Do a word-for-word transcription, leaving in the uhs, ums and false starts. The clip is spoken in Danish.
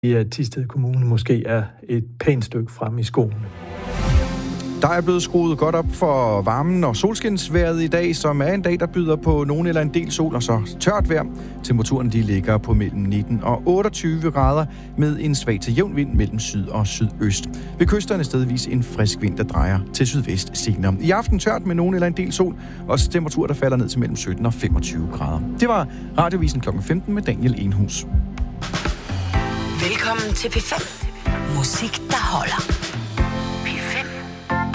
at Thisted Kommune måske er et pænt stykke frem i skoene. Der er blevet skruet godt op for varmen og solskinsvejret i dag, som er en dag, der byder på nogen eller en del sol og så tørt vejr. Temperaturen de ligger på mellem nitten og otteogtyve grader med en svag til jævn vind mellem syd og sydøst. Ved kysterne stedvis en frisk vind, der drejer til sydvest senere. I aften tørt med nogen eller en del sol, og temperatur, der falder ned til mellem sytten og femogtyve grader. Det var Radiovisen klokken femten med Daniel Enhus. Velkommen til P fem. Musik, der holder.